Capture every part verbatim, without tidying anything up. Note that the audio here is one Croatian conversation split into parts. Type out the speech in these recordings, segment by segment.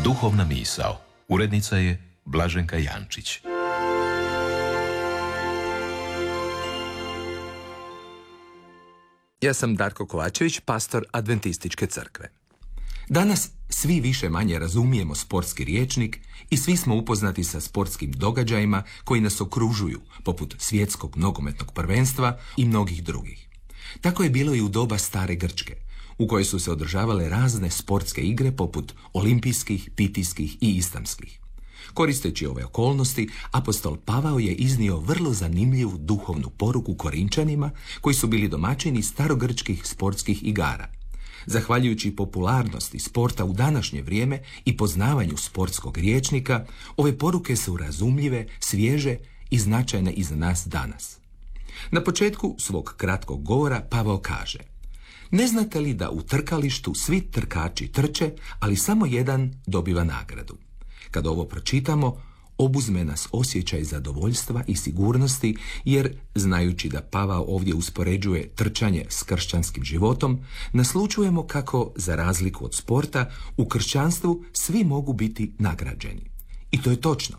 Duhovna misao. Urednica je Blaženka Jančić. Ja sam Darko Kovačević, pastor Adventističke crkve. Danas svi više manje razumijemo sportski rječnik i svi smo upoznati sa sportskim događajima koji nas okružuju, poput svjetskog nogometnog prvenstva i mnogih drugih. Tako je bilo i u doba stare Grčke, u kojoj su se održavale razne sportske igre poput olimpijskih, pitijskih i istamskih. Koristeći ove okolnosti, apostol Pavao je iznio vrlo zanimljivu duhovnu poruku Korinčanima, koji su bili domaćini starogrčkih sportskih igara. Zahvaljujući popularnosti sporta u današnje vrijeme i poznavanju sportskog rječnika, ove poruke su razumljive, svježe i značajne i za nas danas. Na početku svog kratkog govora Pavao kaže: ne znate li da u trkalištu svi trkači trče, ali samo jedan dobiva nagradu? Kad ovo pročitamo, obuzme nas osjećaj zadovoljstva i sigurnosti, jer, znajući da Pavao ovdje uspoređuje trčanje s kršćanskim životom, naslućujemo kako, za razliku od sporta, u kršćanstvu svi mogu biti nagrađeni. I to je točno.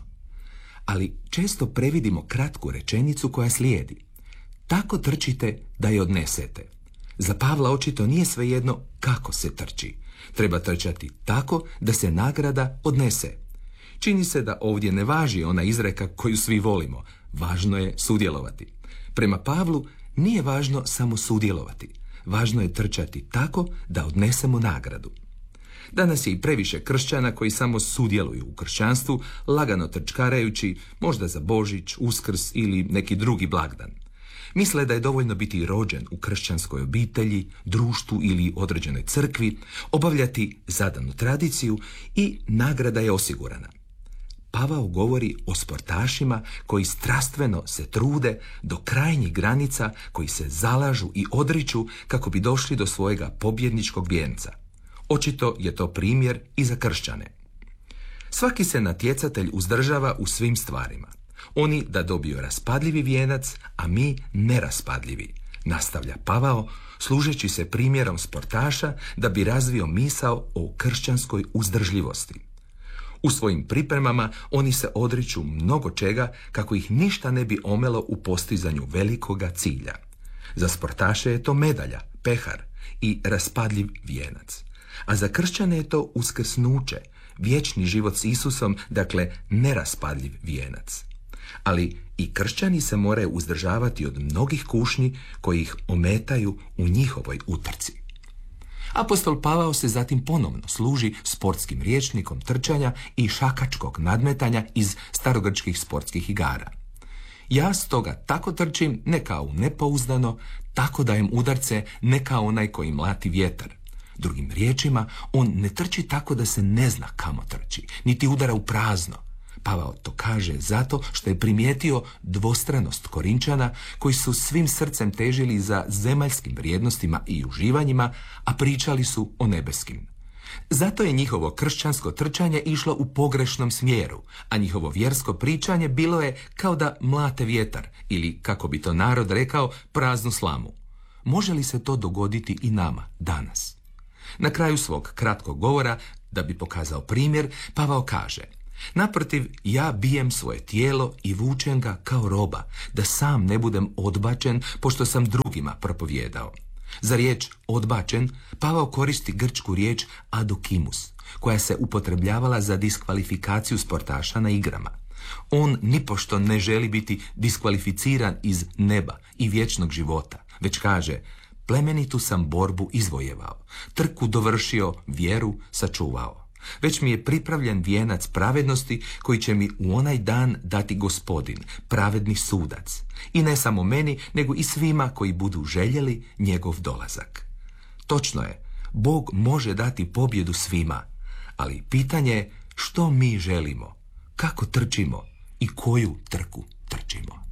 Ali često previdimo kratku rečenicu koja slijedi: tako trčite da je odnesete. Za Pavla očito nije svejedno kako se trči. Treba trčati tako da se nagrada odnese. Čini se da ovdje ne važi ona izreka koju svi volimo. Važno je sudjelovati. Prema Pavlu nije važno samo sudjelovati. Važno je trčati tako da odnesemo nagradu. Danas je i previše kršćana koji samo sudjeluju u kršćanstvu, lagano trčkarajući, možda za Božić, Uskrs ili neki drugi blagdan. Misle da je dovoljno biti rođen u kršćanskoj obitelji, društvu ili određenoj crkvi, obavljati zadanu tradiciju i nagrada je osigurana. Pavao govori o sportašima koji strastveno se trude do krajnjih granica, koji se zalažu i odriču kako bi došli do svojega pobjedničkog vijenca. Očito je to primjer i za kršćane. Svaki se natjecatelj uzdržava u svim stvarima. Oni da dobiju raspadljivi vijenac, a mi neraspadljivi, nastavlja Pavao, služeći se primjerom sportaša da bi razvio misao o kršćanskoj uzdržljivosti. U svojim pripremama oni se odriču mnogo čega kako ih ništa ne bi omelo u postizanju velikoga cilja. Za sportaše je to medalja, pehar i raspadljiv vijenac. A za kršćane je to uskrsnuće, vječni život s Isusom, dakle neraspadljiv vijenac. Ali i kršćani se moraju uzdržavati od mnogih kušnji koji ih ometaju u njihovoj utrci. Apostol Pavao se zatim ponovno služi sportskim rječnikom trčanja i šakačkog nadmetanja iz starogrčkih sportskih igara. Ja stoga tako trčim, ne kao nepouzdano, tako dajem udarce, ne kao onaj koji mlati vjetar. Drugim riječima, on ne trči tako da se ne zna kamo trči, niti udara u prazno. Pavao to kaže zato što je primijetio dvostranost Korinčana koji su svim srcem težili za zemaljskim vrijednostima i uživanjima, a pričali su o nebeskim. Zato je njihovo kršćansko trčanje išlo u pogrešnom smjeru, a njihovo vjersko pričanje bilo je kao da mlate vjetar ili, kako bi to narod rekao, praznu slamu. Može li se to dogoditi i nama danas? Na kraju svog kratkog govora, da bi pokazao primjer, Pavao kaže: naprotiv, ja bijem svoje tijelo i vučem ga kao roba, da sam ne budem odbačen, pošto sam drugima propovijedao. Za riječ odbačen, Pavao koristi grčku riječ adokimus, koja se upotrebljavala za diskvalifikaciju sportaša na igrama. On nipošto ne želi biti diskvalificiran iz neba i vječnog života, već kaže: plemenitu sam borbu izvojevao, trku dovršio, vjeru sačuvao. Već mi je pripravljen vijenac pravednosti koji će mi u onaj dan dati Gospodin, pravedni sudac. I ne samo meni, nego i svima koji budu željeli njegov dolazak. Točno je, Bog može dati pobjedu svima, ali pitanje je što mi želimo, kako trčimo i koju trku trčimo.